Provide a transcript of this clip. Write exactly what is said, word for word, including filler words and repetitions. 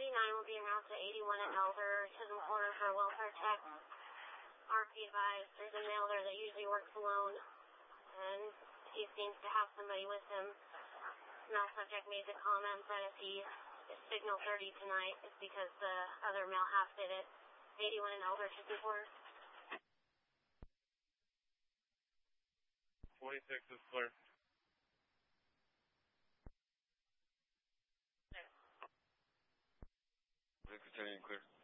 eighty-nine will be en route to eighty-one at Elder, Chisholm Corner for a welfare check. R P advised there's a male there that usually works alone, and he seems to have somebody with him. Male subject made the comment that if he signal thirty tonight, it's because the other male half did it. eighty-one and Elder, Chisholm Corner. twenty-six is clear. Continuing clear.